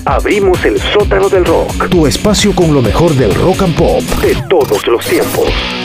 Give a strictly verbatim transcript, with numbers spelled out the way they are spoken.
abrimos el sótano del rock. Tu espacio con lo mejor del rock and pop de todos los tiempos.